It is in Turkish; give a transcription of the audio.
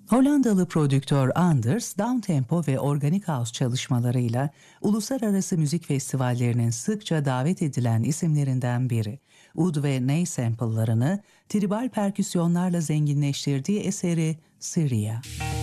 Hollandalı prodüktör Anders, downtempo ve organik house çalışmalarıyla uluslararası müzik festivallerinin sıkça davet edilen isimlerinden biri. Ud ve ney sample'larını tribal perküsyonlarla zenginleştirdiği eseri Syria.